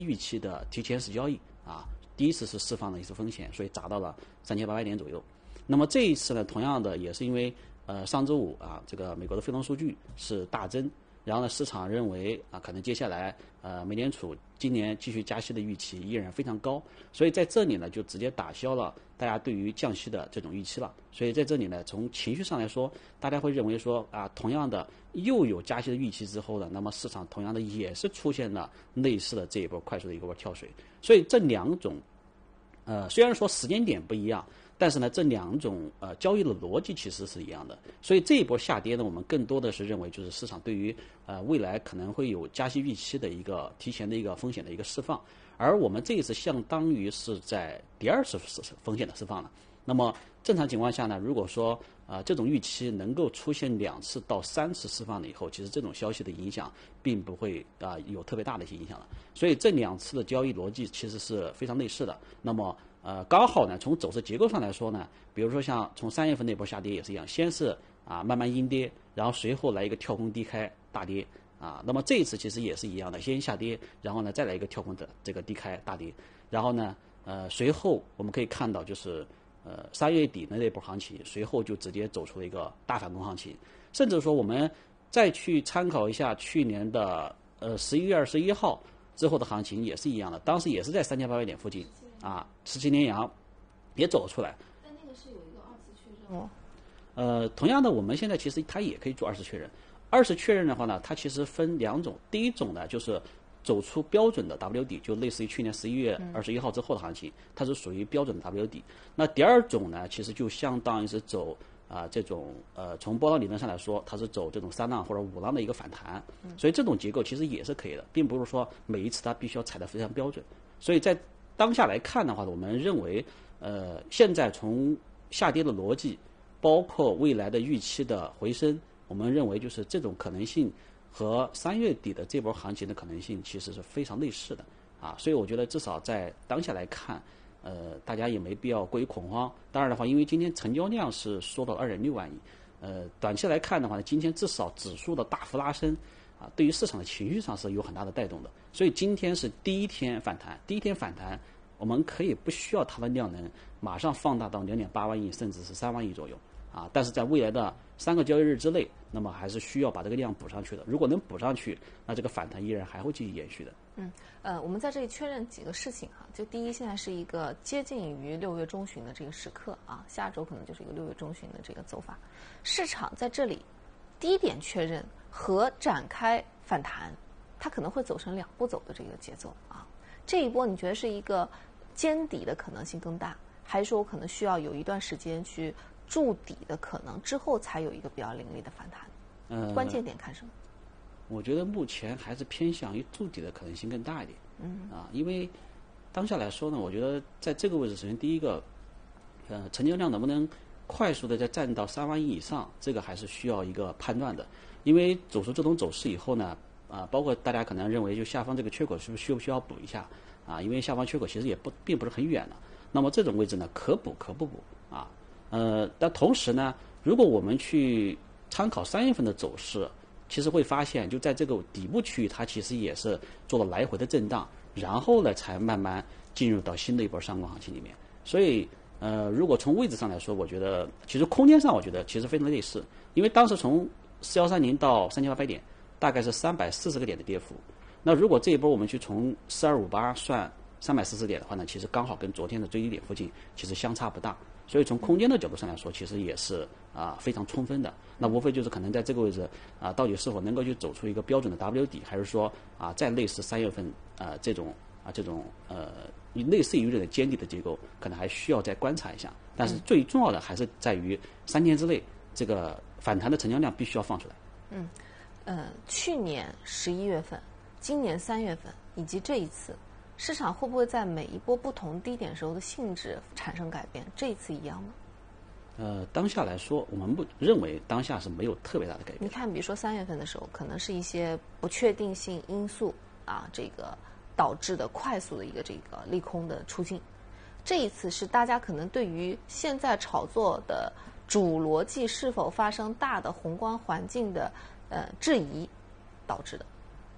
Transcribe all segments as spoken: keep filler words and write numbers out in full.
预期的提前式交易啊，第一次是释放了一次风险，所以砸到了三千八百点左右。那么这一次呢，同样的也是因为呃上周五啊，这个美国的非农数据是大增，然后呢，市场认为啊，可能接下来呃美联储今年继续加息的预期依然非常高，所以在这里呢就直接打消了大家对于降息的这种预期了。所以在这里呢，从情绪上来说，大家会认为说啊，同样的又有加息的预期之后呢，那么市场同样的也是出现了类似的这一波快速的一个波跳水。所以这两种呃虽然说时间点不一样，但是呢，这两种呃交易的逻辑其实是一样的，所以这一波下跌呢，我们更多的是认为就是市场对于呃未来可能会有加息预期的一个提前的一个风险的一个释放，而我们这一次相当于是在第二次风险的释放了。那么正常情况下呢，如果说呃这种预期能够出现两次到三次释放了以后，其实这种消息的影响并不会啊、呃、有特别大的一些影响了。所以这两次的交易逻辑其实是非常类似的。那么呃，刚好呢，从走势结构上来说呢，比如说像从三月份那波下跌也是一样，先是啊慢慢阴跌，然后随后来一个跳空低开大跌啊。那么这一次其实也是一样的，先下跌，然后呢再来一个跳空的这个低开大跌，然后呢呃随后我们可以看到就是呃三月底的那波行情，随后就直接走出了一个大反攻行情，甚至说我们再去参考一下去年的呃十一月二十一号之后的行情也是一样的，当时也是在三千八百点附近。啊，十七连阳也走出来， 但那个是有一个二次确认哦。 呃，同样的，我们现在其实它也可以做二次确认。二次确认的话呢，它其实分两种，第一种呢就是走出标准的 W 底，就类似于去年十一月二十一号之后的行情，嗯、它是属于标准的 W 底。那第二种呢，其实就相当于是走啊、呃、这种呃从波浪理论上来说，它是走这种三浪或者五浪的一个反弹，嗯、所以这种结构其实也是可以的，并不是说每一次它必须要踩得非常标准。所以在当下来看的话，我们认为，呃，现在从下跌的逻辑，包括未来的预期的回升，我们认为就是这种可能性和三月底的这波行情的可能性其实是非常类似的啊。所以我觉得至少在当下来看，呃，大家也没必要过于恐慌。当然的话，因为今天成交量是缩到二点六万亿，呃，短期来看的话，今天至少指数的大幅拉升。啊，对于市场的情绪上是有很大的带动的，所以今天是第一天反弹，第一天反弹，我们可以不需要它的量能马上放大到两点八万亿，甚至是三万亿左右啊，但是在未来的三个交易日之内，那么还是需要把这个量补上去的。如果能补上去，那这个反弹依然还会继续延续的。 嗯，呃，我们在这里确认几个事情哈，就第一，现在是一个接近于六月中旬的这个时刻啊，下周可能就是一个六月中旬的这个走法，市场在这里低点确认和展开反弹，它可能会走成两步走的这个节奏啊。这一波你觉得是一个见底的可能性更大，还是说我可能需要有一段时间去筑底的可能，之后才有一个比较凌厉的反弹？ 呃， 关键点看什么？ 我觉得目前还是偏向于筑底的可能性更大一点。嗯啊，因为当下来说呢，我觉得在这个位置，首先第一个，呃，成交量能不能快速的再站到三万亿以上，这个还是需要一个判断的。因为走出这种走势以后呢，啊，包括大家可能认为就下方这个缺口是不是需不需要补一下啊？因为下方缺口其实也不并不是很远了。那么这种位置呢，可补可不补啊。呃，但同时呢，如果我们去参考三月份的走势，其实会发现就在这个底部区域，它其实也是做了来回的震荡，然后呢才慢慢进入到新的一波上攻行情里面。所以呃，如果从位置上来说，我觉得其实空间上我觉得其实非常类似，因为当时从四幺三零到三千八百点，大概是三百四十个点的跌幅。那如果这一波我们去从四二五八算三百四十点的话呢，其实刚好跟昨天的最低点附近其实相差不大。所以从空间的角度上来说，其实也是啊非常充分的。那无非就是可能在这个位置啊，到底是否能够去走出一个标准的 W 底，还是说啊再类似三月份啊这种啊这种呃类似于有点尖底的结构，可能还需要再观察一下。但是最重要的还是在于三天之内这个反弹的成交量必须要放出来。 嗯，呃，去年十一月份、今年三月份以及这一次，市场会不会在每一波不同低点时候的性质产生改变？这一次一样吗？ 呃，当下来说，我们不认为当下是没有特别大的改变。 你看，比如说三月份的时候，可能是一些不确定性因素啊，这个导致的快速的一个这个利空的出境。这一次是大家可能对于现在炒作的主逻辑是否发生大的宏观环境的呃质疑导致的，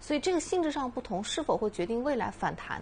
所以这个性质上不同，是否会决定未来反弹